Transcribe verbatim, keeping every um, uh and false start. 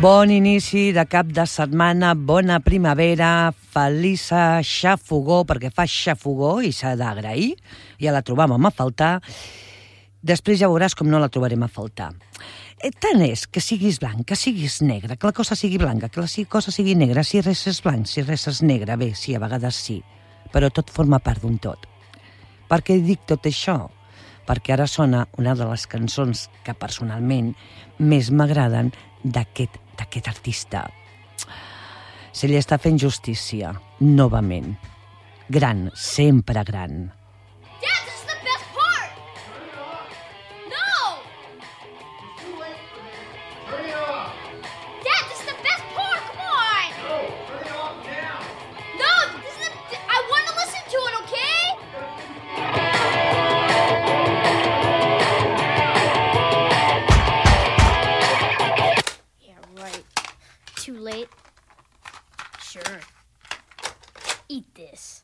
Bon inici de cap de setmana, bona primavera, feliç xafogó, perquè fa xafogó i s'ha d'agrair. Ja la trobàvem a faltar. Després ja veuràs com no la trobarem a faltar. Eh, tant és que siguis blanc, que siguis negre, que la cosa sigui blanca, que la cosa sigui negra, si res és blanc, si res és negre, bé, sí, a vegades sí, però tot forma part d'un tot. Per què dic tot això? Perquè ara sona una de les cançons que personalment més m'agraden d'aquest d'aquest artista. Se li està fent justícia, novament. Gran, sempre gran. Dad, this is the best part! No! Dad, this is the best part! Come on! No, this is the... I want to listen to it, okay? Yeah, right. Too late? Sure. Eat this.